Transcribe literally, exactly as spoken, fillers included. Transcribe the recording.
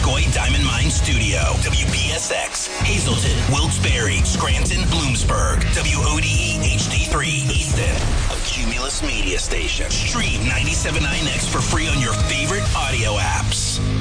McCoy Diamond Mine Studio. W P S X, Hazleton, Wilkes-Barre, Scranton, Bloomsburg. W O D E H D three, Easton. A Cumulus Media Station. Stream ninety-seven point nine X for free on your favorite audio apps.